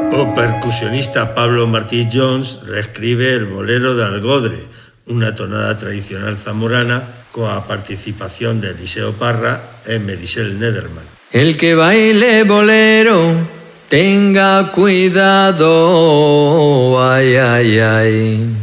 O percusionista Pablo Martí Jones reescribe el bolero de Algodre, unha tonada tradicional zamorana coa participación de Eliseo Parra e Merisel Nederman. El que baile bolero, tenga cuidado, ay, ay, ay.